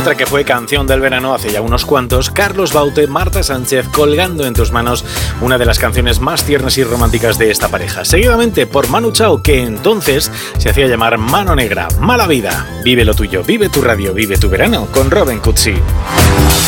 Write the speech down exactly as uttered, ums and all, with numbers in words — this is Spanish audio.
otra que fue canción del verano hace ya unos cuantos, Carlos Baute, Marta Sánchez, Colgando en tus manos, una de las canciones más tiernas y románticas de esta pareja. Seguidamente por Manu Chao, que entonces se hacía llamar Mano Negra, Mala Vida. Vive lo tuyo, vive tu radio, vive tu verano, con Robin Cutsi.